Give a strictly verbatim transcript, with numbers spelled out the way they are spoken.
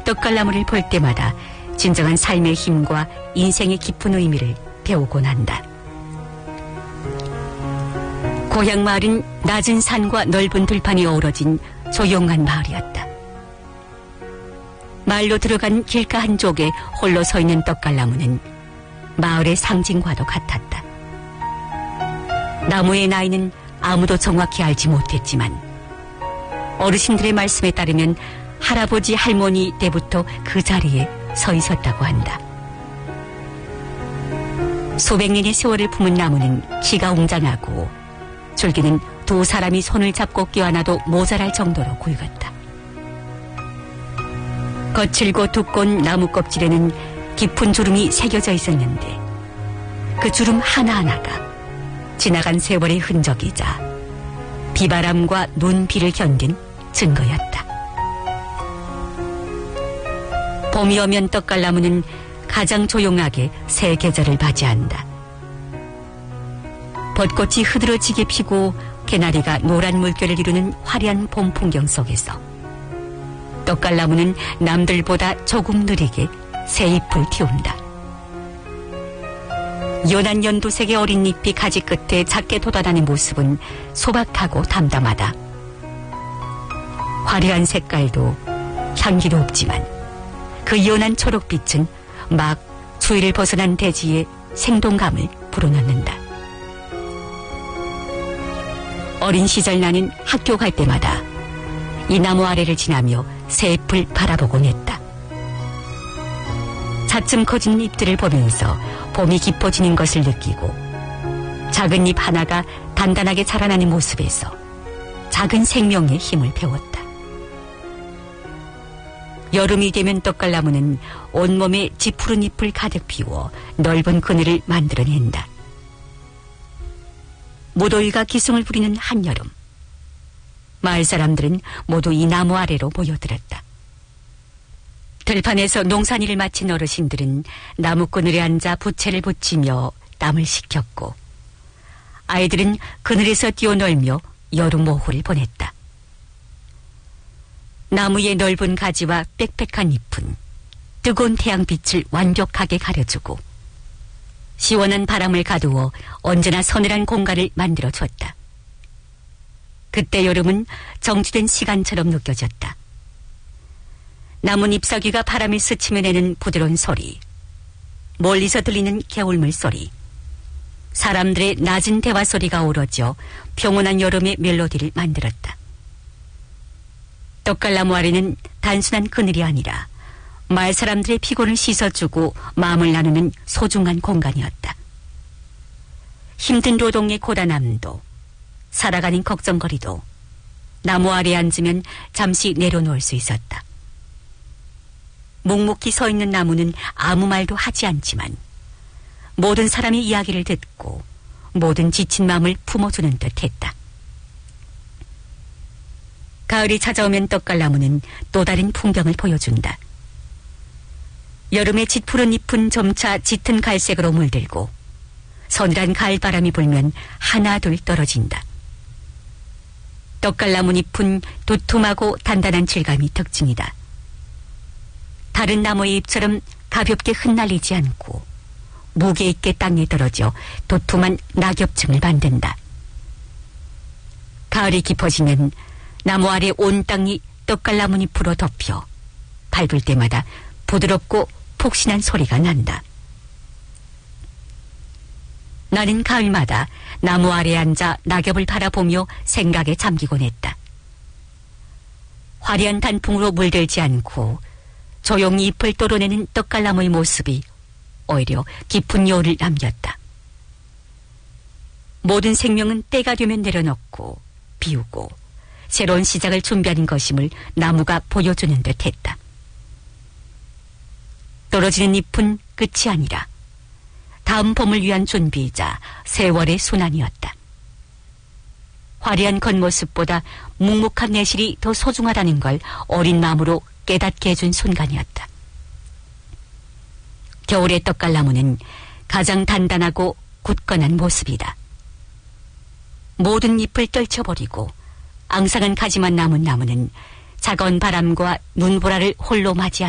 떡갈나무를 볼 때마다 진정한 삶의 힘과 인생의 깊은 의미를 배우곤 한다. 고향 마을은 낮은 산과 넓은 들판이 어우러진 조용한 마을이었다. 마을로 들어간 길가 한쪽에 홀로 서 있는 떡갈나무는 마을의 상징과도 같았다. 나무의 나이는 아무도 정확히 알지 못했지만 어르신들의 말씀에 따르면 할아버지 할머니 때부터 그 자리에 서 있었다고 한다. 수백 년의 세월을 품은 나무는 키가 웅장하고 줄기는 두 사람이 손을 잡고 껴안아도 모자랄 정도로 굵었다. 거칠고 두꺼운 나무 껍질에는 깊은 주름이 새겨져 있었는데 그 주름 하나하나가 지나간 세월의 흔적이자 비바람과 눈, 비를 견딘 증거였다. 봄이 오면 떡갈나무는 가장 조용하게 새 계절을 맞이한다. 벚꽃이 흐드러지게 피고 개나리가 노란 물결을 이루는 화려한 봄 풍경 속에서 떡갈나무는 남들보다 조금 느리게 새 잎을 틔운다. 연한 연두색의 어린 잎이 가지 끝에 작게 돋아나는 모습은 소박하고 담담하다. 화려한 색깔도 향기도 없지만 그 연한 초록빛은 막 추위를 벗어난 대지에 생동감을 불어넣는다. 어린 시절 나는 학교 갈 때마다 이 나무 아래를 지나며 새 잎을 바라보곤 했다. 차츰 커진 잎들을 보면서 봄이 깊어지는 것을 느끼고 작은 잎 하나가 단단하게 자라나는 모습에서 작은 생명의 힘을 배웠다. 여름이 되면 떡갈나무는 온몸에 지푸른 잎을 가득 피워 넓은 그늘을 만들어낸다. 무더위가 기승을 부리는 한여름, 마을 사람들은 모두 이 나무 아래로 모여들었다. 들판에서 농산일을 마친 어르신들은 나무 그늘에 앉아 부채를 붙이며 땀을 식혔고 아이들은 그늘에서 뛰어놀며 여름 오후를 보냈다. 나무의 넓은 가지와 빽빽한 잎은 뜨거운 태양빛을 완벽하게 가려주고 시원한 바람을 가두어 언제나 서늘한 공간을 만들어줬다. 그때 여름은 정지된 시간처럼 느껴졌다. 나뭇 잎사귀가 바람을 스치며 내는 부드러운 소리, 멀리서 들리는 개울물 소리, 사람들의 낮은 대화 소리가 어우러져 평온한 여름의 멜로디를 만들었다. 떡갈나무 아래는 단순한 그늘이 아니라 마을 사람들의 피곤을 씻어주고 마음을 나누는 소중한 공간이었다. 힘든 노동의 고단함도 살아가는 걱정거리도 나무 아래에 앉으면 잠시 내려놓을 수 있었다. 묵묵히 서 있는 나무는 아무 말도 하지 않지만 모든 사람의 이야기를 듣고 모든 지친 마음을 품어주는 듯했다. 가을이 찾아오면 떡갈나무는 또 다른 풍경을 보여준다. 여름의 짙푸른 잎은 점차 짙은 갈색으로 물들고 서늘한 가을바람이 불면 하나 둘 떨어진다. 떡갈나무 잎은 두툼하고 단단한 질감이 특징이다. 다른 나무의 잎처럼 가볍게 흩날리지 않고 무게 있게 땅에 떨어져 도톰한 낙엽층을 만든다. 가을이 깊어지면 나무 아래 온 땅이 떡갈나무 잎으로 덮여 밟을 때마다 부드럽고 폭신한 소리가 난다. 나는 가을마다 나무 아래에 앉아 낙엽을 바라보며 생각에 잠기곤 했다. 화려한 단풍으로 물들지 않고 조용히 잎을 떨어내는 떡갈나무의 모습이 오히려 깊은 여운을 남겼다. 모든 생명은 때가 되면 내려놓고 비우고 새로운 시작을 준비하는 것임을 나무가 보여주는 듯했다. 떨어지는 잎은 끝이 아니라 다음 봄을 위한 준비이자 세월의 순환이었다. 화려한 겉모습보다 묵묵한 내실이 더 소중하다는 걸 어린 마음으로 깨닫게 해준 순간이었다. 겨울의 떡갈나무는 가장 단단하고 굳건한 모습이다. 모든 잎을 떨쳐버리고 앙상한 가지만 남은 나무는 차가운 바람과 눈보라를 홀로 맞이한다.